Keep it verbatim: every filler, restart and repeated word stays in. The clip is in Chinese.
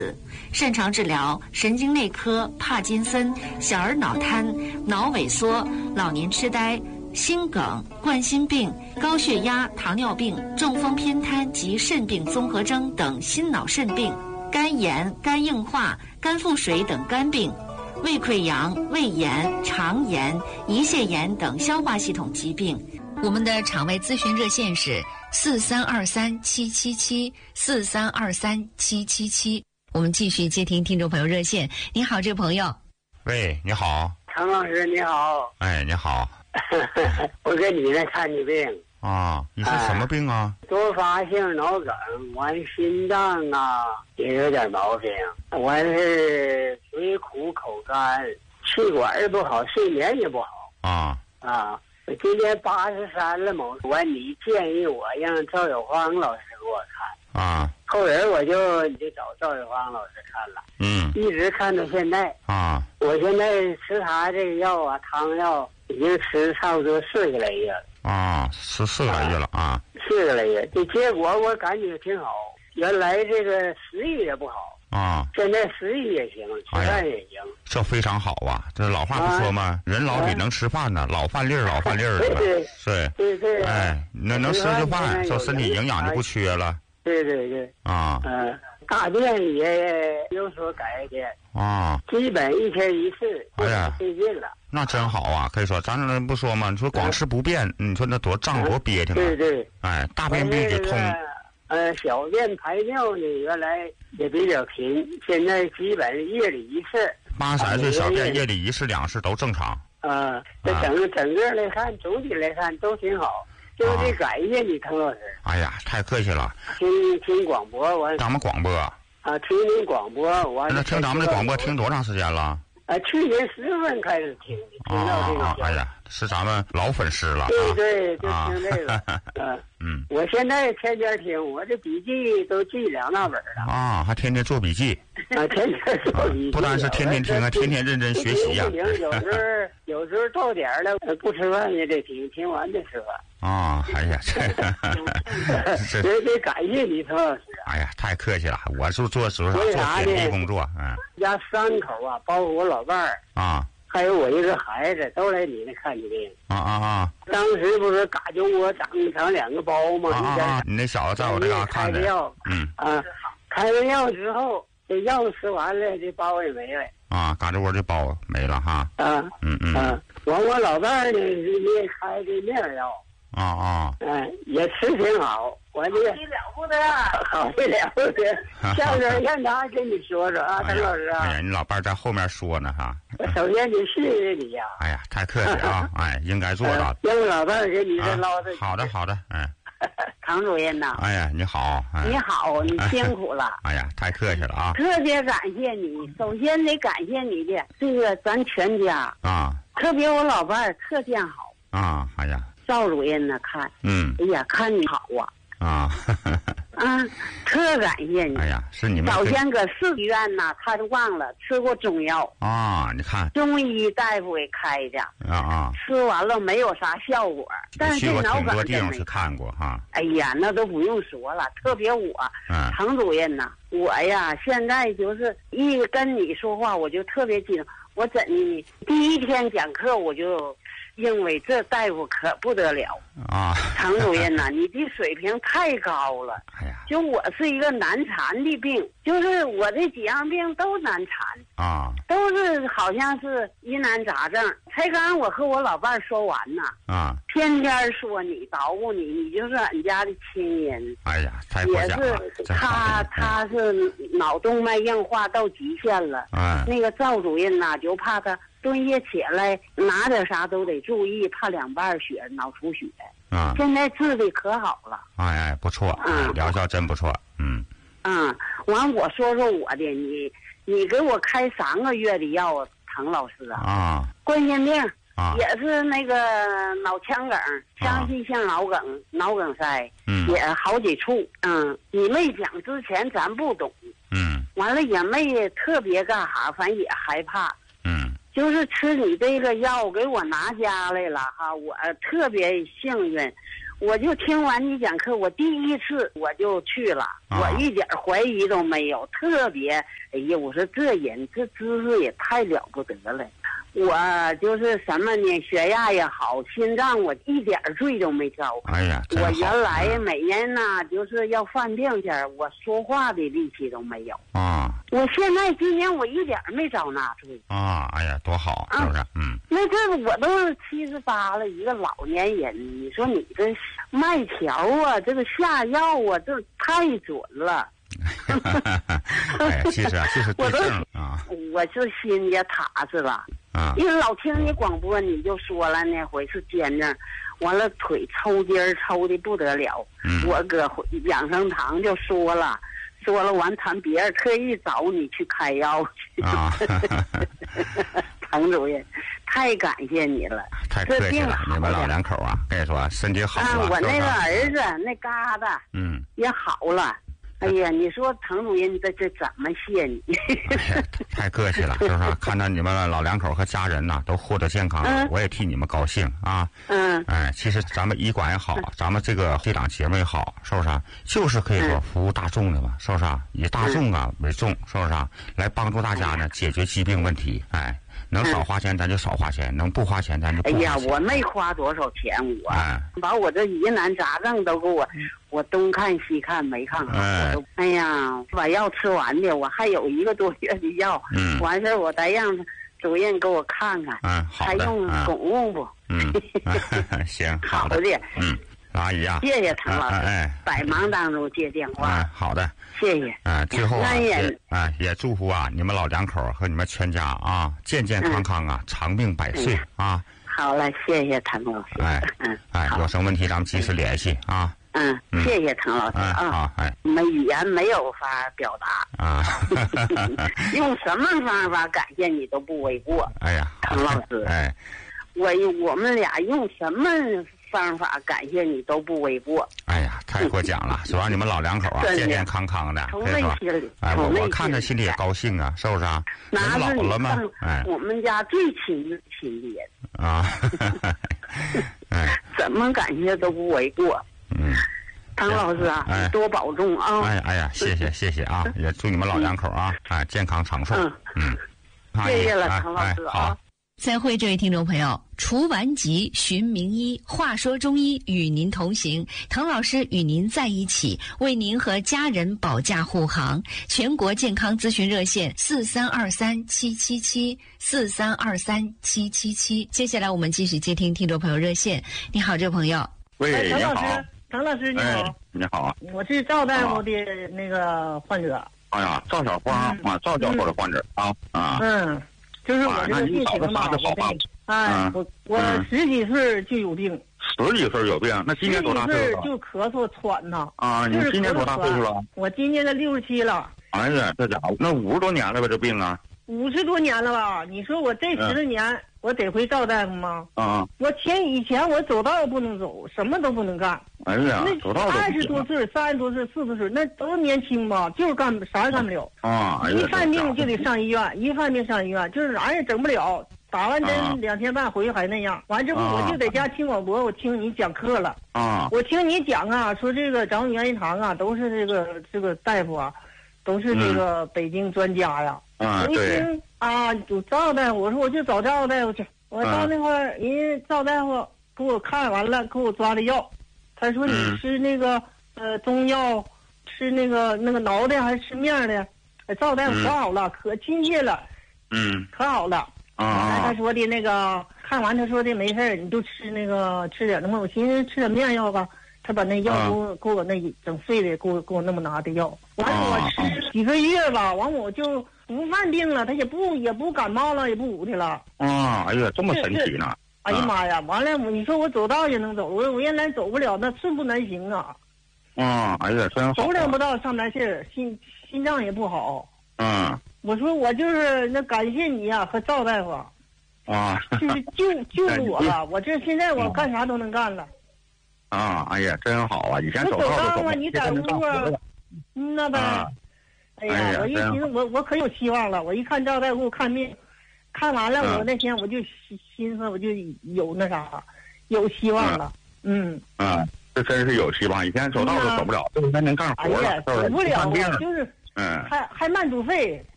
擅长治疗神经内科、帕金森、小儿脑瘫、脑萎缩、老年痴呆、心梗、冠心病、高血压、糖尿病、中风偏瘫及肾病综合征等心脑肾病、肝炎、肝硬化、肝腹水等肝病、胃溃疡、胃炎、肠炎、胰腺炎等消化系统疾病。我们的场外咨询热线是四三二三七七七四三二三七七七。我们继续接听听众朋友热线。你好，这个朋友。 喂，你好。 常老师你好。 哎，你好。 我给你那看你病啊，你是什么病啊？ 哎、多发性脑梗，完心脏啊也有点毛病，完是嘴苦口干，气管也不好，睡眠也不好啊啊。我今年八十三了嘛，完你建议我让赵小芳老师给我看啊， 后来我就就找赵小芳老师看了， 嗯， 一直看到现在啊。 我现在吃他这个药啊，汤药已经吃差不多四个来月了啊，吃四个来月了啊， 四个来月，这结果我感觉挺好。原来这个食欲也不好啊， 现在食欲也行，吃饭也行， 哎、这非常好啊！这老话不说吗？啊、人老比能吃饭呢，啊、老饭粒儿，老饭粒儿的。 对对对对， 哎，那能吃就饭，这身体营养就不缺了。 对对对， 啊， 嗯，大便也有所改变啊， 基本一天一次， 哎呀， 费劲了。 那真好啊！可以说，咱这不说嘛，你说光吃不便，你说那多胀多憋挺啊！ 对对， 哎，大便必须通。 呃，小便排尿呢，原来也比较频，现在基本夜里一次。 八十来岁小便夜里一次两次都正常。 啊，这整个整个来看，总体来看都挺好。就是得感谢你，滕老师。 哎呀，太客气了。 听听广播完。 咱们广播。 啊，听听广播完。 那听咱们的广播听多长时间了？ 啊，去年十月份开始听，听到这个。 啊，哎呀，是咱们老粉丝了。 对对，就听这个。嗯嗯。 我现在天天听，我这笔记都记两大本了。 啊，还天天做笔记。 啊，天天做笔记。 不单是天天听，还天天认真学习呀。 有时候有时候到点了不吃饭也得听，听完再吃饭。 啊，哎呀，这这得感谢你，滕老师。 哎呀，太客气了，我是做属做简历工作，嗯。 家三口啊，包括我老伴儿啊， 还有我一个孩子，都来你那看你病。 啊啊啊！ 当时不是嘎就我长长两个包吗？ 啊啊！你那小子在我这嘎看的。 开药， 嗯啊，开完药之后，这药吃完了，这包也没了。 啊，嘎吱窝这包没了哈。 啊， 嗯嗯。 啊，完我老伴儿呢也开的面药。 啊啊， 嗯，也吃挺好，我这好的了不得， 好的了不得。下边让他跟你说说啊，滕老师啊。 哎呀，你老伴在后面说呢哈。 首先得谢谢你呀。 哎呀，太客气啊！哎，应该做的。 让我老伴给你这唠的。 好的好的，哎。 唐主任呐。 哎呀，你好。 你好，你辛苦了。 哎呀，太客气了啊！ 特别感谢你，首先得感谢你的这个咱全家啊， 特别我老伴特见好啊。哎呀。 赵主任呢？看， 嗯， 哎呀，看你好啊， 啊， 啊，特感谢你。 哎呀，是你们早先搁市医院呢，他就忘了吃过中药啊，你看， 中医大夫给开的啊啊， 吃完了没有啥效果，但是脑梗挺多地方去看过哈。 哎呀，那都不用说了，特别我， 嗯， 滕主任呐，我呀，现在就是一跟你说话，我就特别激动。我怎的第一天讲课我就。因为这大夫可不得了啊， 滕主任呐，你的水平太高了。 哎呀， 就我是一个难缠的病，就是我这几样病都难缠啊， 都是好像是疑难杂症。才刚我和我老伴说完呢， 啊， 天天说你捣鼓你，你就是俺家的亲人。 哎呀，太过奖了。 也是他，他是脑动脉硬化到极限了。 哎， 那个赵主任呐，就怕他。蹲下起来拿点啥都得注意，怕两瓣血脑出血。 啊， 现在治的可好了。 哎哎，不错，嗯，疗效真不错，嗯。 嗯，完我说说我的，你你给我开三个月的药，滕老师啊。 啊。 冠心病。 啊。 也是那个脑腔梗、腔隙性脑梗、脑梗塞。 嗯。 也好几处。嗯，你没讲之前咱不懂。 嗯。 完了也没特别干啥，反正也害怕。 嗯。 就是吃你这个药给我拿家来了哈，我特别幸运， 我就听完你讲课，我第一次我就去了， 啊、 我一点怀疑都没有，特别，哎呀，我说这人这知识也太了不得了。我就是什么呢，血压也好，心脏我一点罪都没遭。 哎呀， 我原来每人呢就是要犯病前，我说话的力气都没有啊。 我现在今年我一点没遭那罪啊！哎呀，多好，是不是？嗯。 那这我都是七十八了，一个老年人，你说你这麦条啊，这个下药啊，这太准了。 哎呀，其实啊，就是对症啊。 我这心也踏实了。 啊， 因为老听你广播，你就说了那回是肩症，完了腿抽筋儿抽的不得了。 嗯， 我搁养生堂就说了，说了完，谈别人特意找你去开药去。 啊， 唐主任，太感谢你了， 太客气了，你们老两口啊，跟你说身体好了。 啊，我那个儿子那疙瘩， 嗯， 也好了。哎呀，你说滕主任这这怎么谢你？ 哎呀，太客气了，是不是？看到你们老两口和家人呐、啊、都获得健康， 嗯、 我也替你们高兴啊。 嗯。 哎，其实咱们医馆也好，咱们这个这档节目也好，是不是？就是可以说服务大众的嘛，是不是？以大众啊为重，是不是？来帮助大家呢解决疾病问题，哎。能少花钱咱就少花钱，能不花钱咱就不花钱。 哎呀，我没花多少钱，我、哎、把我这疑难杂症都给我，我东看西看没看好。哎，我都哎呀，把药吃完的，我还有一个多月的药。 嗯， 完事儿我再让主任给我看看。 嗯，好还用拱用不？ 嗯，行，好的。 好的， 嗯，阿姨啊， 谢谢滕老师。 哎， 百忙当中接电话。 哎，好的。 谢谢。 啊，最后啊， 也啊也祝福啊你们老两口和你们全家啊健健康康啊，嗯、长命百岁啊。 好了，谢谢滕老师。 哎，嗯，哎，有什么问题咱们及时联系啊。 嗯，嗯谢谢滕老师啊。 好，哎， 没语言没有法表达啊， 用什么方法感谢你都不为过。 哎呀， 滕老师， 哎， 我我们俩用什么方法感谢你都不为过。 哎呀，太过奖了！希望你们老两口啊健健康康的， 从内心里， 哎，我我看着心里也高兴啊，是不是啊？人老了嘛，哎， 我们家最亲的亲的人啊，哎， 怎么感谢都不为过。 嗯， 滕老师啊， 哎， 多保重啊！ 哎哎呀，谢谢谢谢啊，也祝你们老两口啊，哎，健康长寿。嗯， 谢谢了，滕老师啊。 再会，这位听众朋友，除顽疾寻名医，话说中医与您同行，滕老师与您在一起，为您和家人保驾护航。全国健康咨询热线四三二三七七七四三二三七七七。接下来我们继续接听听众朋友热线。你好，这位朋友。 喂， 滕老师， 滕老师你好、 哎。你好， 我是赵大夫的那个患者。 哎呀，赵小花、嗯、啊，赵教授的患者、嗯、啊啊。 嗯。就是我这个病情嘛，我这哎，我我十几岁就有病， 十几岁有病，那今年多大岁数？ 就咳嗽喘呐。 啊，你今年多大岁数了？ 我今年的六十七了。 哎呀，这家伙，那五十多年了吧？这病啊？ 五十多年了吧？你说我这十年，嗯、我得回赵大夫吗？ 啊， 我前以前我走道不能走，什么都不能干。 哎呀，走道都不行。 二十多岁、三十多岁、四十岁，那都年轻嘛，就是干啥也干不了。 啊，哎、 一犯病就得上医院，一犯病上医院，就是哪也整不了。打完针、啊、两天半回去还那样。完之后我就在家听广播，我听你讲课了。 啊， 我听你讲啊，说这个咱们元一堂啊，都是这个这个大夫啊，都是这个北京专家呀。 啊， 我一听啊，有赵大夫，我说我就找赵大夫去。我到那块儿，人赵大夫给我看完了，给我抓的药。他说你吃那个、嗯、呃中药，吃那个那个挠的还是吃面的？赵大夫可好了，嗯、可亲切了。 嗯， 可好了。 啊， 他说的那个看完，他说的没事你就吃那个吃点那么，我寻思吃点面药吧。他把那药给我、啊、给我那整碎的，给我给我那么拿的药。完了我吃几个月吧，完我就不犯病了，他也不也不感冒了，也不捂的了。 啊，哎呀，这么神奇呢！ 哎呀妈呀！完了，你说我走道也能走，我我原来走不了，那寸步难行啊。 啊，哎呀，真好。 走两步道上不来气儿，心心脏也不好。 嗯。 我说我就是那感谢你呀、啊，和赵大夫。 啊。 就是救救了我了，我这现在我干啥都能干了。 啊，哎呀，真好啊！以前走道啊， 你在屋啊，嗯那呗。啊、哎呀，哎呀我一寻思，我我可有希望了。我一看赵大夫给我看病，看完了，嗯、我那天我就寻思，我就有那啥，有希望了。嗯。 嗯。 这真是有希望。以前走道都走不了，这回还能干活了， 哎呀，走不了，就是嗯， 还还慢阻肺，